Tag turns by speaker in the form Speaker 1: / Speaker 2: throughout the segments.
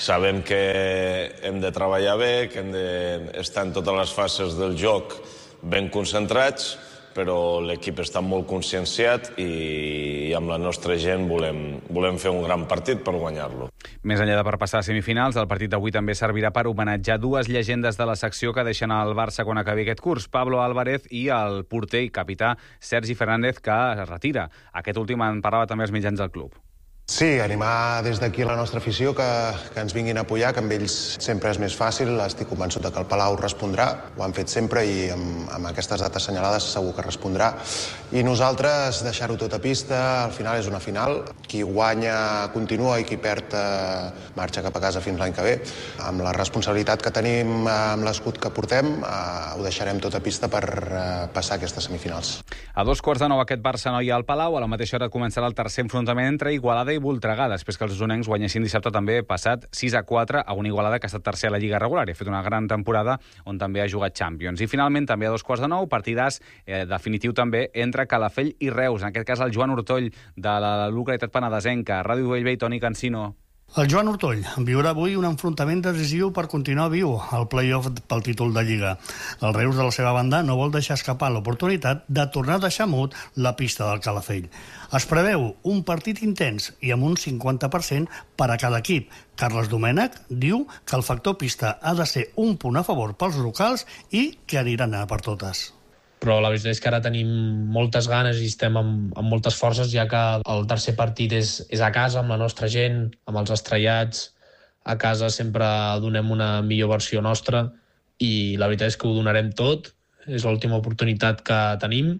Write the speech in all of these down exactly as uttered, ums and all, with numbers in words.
Speaker 1: Sabem que hem de treballar bé, que hem d'estar en totes les fases del joc ben concentrats, però l'equip està molt conscienciat i amb la nostra gent volem, volem fer un gran partit per guanyar-lo.
Speaker 2: Més enllà de per passar a semifinals, el partit d'avui també servirà per homenatjar dues llegendes de la secció que deixen el Barça quan acabi aquest curs, Pablo Álvarez i el porter i capità Sergi Fernández, que es retira. Aquest últim en parlava també als mitjans del club.
Speaker 3: Sí, animar des d'aquí la nostra afició que, que ens vinguin a apoyar, que amb ells sempre és més fàcil. Estic convençut que el Palau respondrà, ho han fet sempre i amb, amb aquestes dates assenyalades segur que respondrà. I nosaltres deixar-ho tot a pista, al final és una final. Qui guanya continua i qui perd eh, marxa cap a casa fins l'any que ve. Amb la responsabilitat que tenim amb l'escut que portem, eh, ho deixarem tot a pista per eh, passar aquestes semifinals.
Speaker 2: A dos quarts de nou aquest Barça-Noia al Palau, a la mateixa hora començarà el tercer enfrontament entre Igualada i Voltregà, després que els osonencs guanyessin dissabte també passat sis a quatre a una Igualada que ha estat tercer a la Lliga regular i ha fet una gran temporada on també ha jugat Champions. I finalment, també a dos quarts de nou, partidàs eh, definitiu també entre Calafell i Reus, en aquest cas el Joan Ortoll de la localitat penedesenca. Ràdio Bellvei, Toni Cancino.
Speaker 4: El Joan Ortoll viurà avui un enfrontament decisiu per continuar viu al play-off pel títol de Lliga. El Reus, de la seva banda, no vol deixar escapar l'oportunitat de tornar a deixar mut la pista del Calafell. Es preveu un partit intens i amb un cinquanta per cent per a cada equip. Carles Domènech diu que el factor pista ha de ser un punt a favor pels locals i que aniran a per totes.
Speaker 5: Però la veritat és que ara tenim moltes ganes i estem amb, amb moltes forces, ja que el tercer partit és, és a casa, amb la nostra gent, amb els estrellats. A casa sempre donem una millor versió nostra i la veritat és que ho donarem tot. És l'última oportunitat que tenim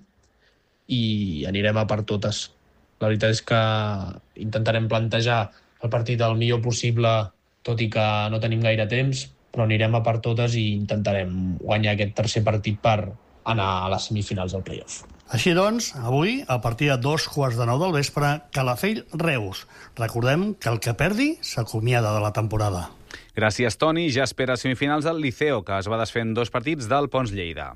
Speaker 5: i anirem a per totes. La veritat és que intentarem plantejar el partit el millor possible, tot i que no tenim gaire temps, però anirem a per totes i intentarem guanyar aquest tercer partit per anar a les semifinals del play-off.
Speaker 4: Així doncs, avui, a partir de dos quarts de nou del vespre, Calafell-Reus. Recordem que el que perdi s'acomiada de la temporada.
Speaker 2: Gràcies, Toni. Ja espera semifinals del Liceo, que es va desfer en dos partits del Pons Lleida.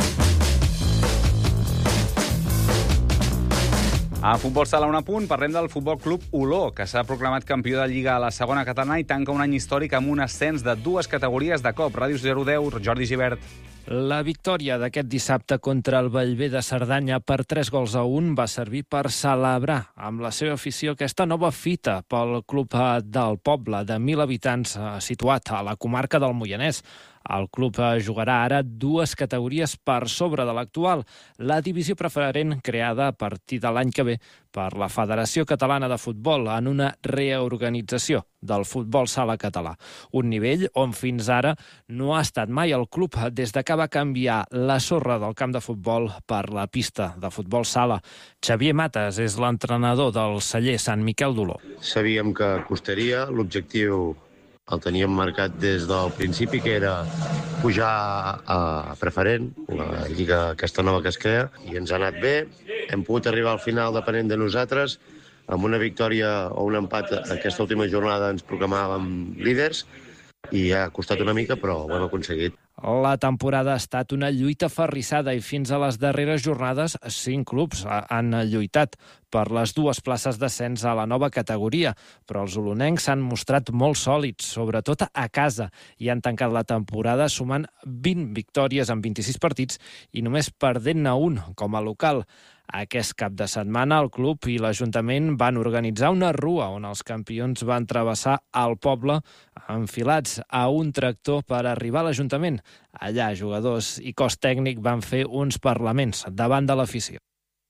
Speaker 2: A Futbol Sala un apunt, parlem del Futbol Club Oló, que s'ha proclamat campió de Lliga a la segona catalana i tanca un any històric amb un ascens de dues categories de cop. Ràdio zero deu, Jordi Gibert.
Speaker 6: La victòria d'aquest dissabte contra el Bellver de Cerdanya per tres gols a un va servir per celebrar amb la seva afició aquesta nova fita pel club del poble de mil habitants situat a la comarca del Moianès. El club jugarà ara dues categories per sobre de l'actual, la divisió preferent creada a partir de l'any que ve per la Federació Catalana de Futbol en una reorganització del futbol sala català. Un nivell on fins ara no ha estat mai el club des de que va canviar la sorra del camp de futbol per la pista de futbol sala. Xavier Mates és l'entrenador del celler Sant Miquel d'Oló.
Speaker 7: Sabíem que costaria, l'objectiu el teníem marcat des del principi, que era pujar a preferent, la lliga aquesta nova que es crea, i ens ha anat bé. Hem pogut arribar al final, depenent de nosaltres, amb una victòria o un empat. Aquesta última jornada ens proclamàvem líders i ha costat una mica, però ho hem aconseguit.
Speaker 6: La temporada ha estat una lluita ferrissada i fins a les darreres jornades cinc clubs han lluitat per les dues places d'ascens a la nova categoria, però els olonencs s'han mostrat molt sòlids, sobretot a casa, i han tancat la temporada sumant vint victòries en vint-i-sis partits i només perdent-ne un com a local. Aquest cap de setmana el club i l'Ajuntament van organitzar una rua on els campions van travessar el poble enfilats a un tractor per arribar a l'Ajuntament. Allà, jugadors i cos tècnic van fer uns parlaments davant de l'afició.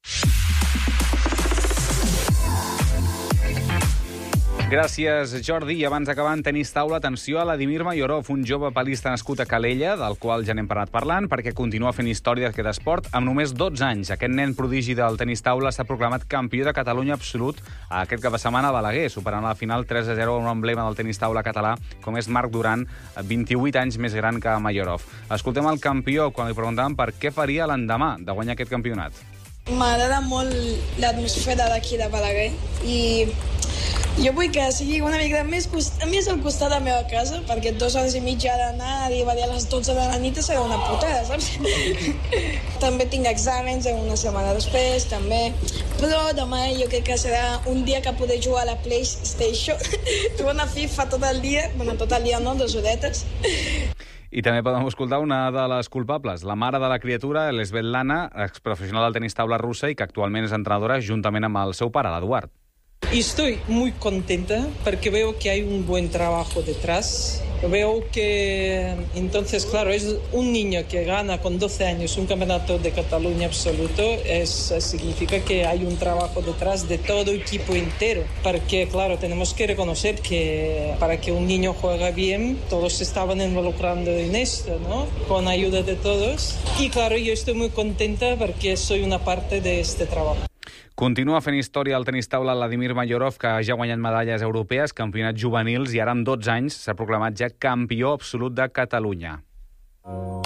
Speaker 2: Gràcies, Jordi. I abans d'acabar en tenis taula, atenció a Vladimir Mayorov, un jove palista nascut a Calella, del qual ja n'hem parlat parlant, perquè continua fent història d'aquest esport amb només dotze anys. Aquest nen prodigi del tenis taula s'ha proclamat campió de Catalunya absolut aquest cap de setmana a Balaguer, superant a la final tres a zero un emblema del tenis taula català, com és Marc Duran, vint-i-vuit anys més gran que Mayorov. Escoltem el campió quan li preguntàvem per què faria l'endemà de guanyar aquest campionat.
Speaker 8: M'agrada molt l'atmosfera d'aquí de Balaguer i jo vull que sigui una mica més, cost... més al costat de la meva casa, perquè dues hores i mitja d'anar, arribaré a les dotze de la nit, serà una putada, saps? També tinc exàmens una setmana després, també. Però demà jo crec que serà un dia que podré jugar a la PlayStation, jugant a FIFA tot el dia, bueno, tot el dia no, dues horetes.
Speaker 2: I també podem escoltar una de les culpables, la mare de la criatura, l'Svetlana, exprofessional del tenis taula russa i que actualment és entrenadora juntament amb el seu pare, l'Eduard.
Speaker 9: Y estoy muy contenta porque veo que hay un buen trabajo detrás. Veo que, entonces, claro, es un niño que gana con doce años un campeonato de Cataluña absoluto, es, significa que hay un trabajo detrás de todo equipo entero. Porque, claro, tenemos que reconocer que para que un niño juegue bien, todos se estaban involucrando en esto, ¿no? Con ayuda de todos. Y, claro, yo estoy muy contenta porque soy una parte de este trabajo.
Speaker 2: Continua fent història al tenis taula Vladimir Mayorov, que ja ha guanyat medalles europees, campionats juvenils, i ara amb dotze anys s'ha proclamat ja campió absolut de Catalunya.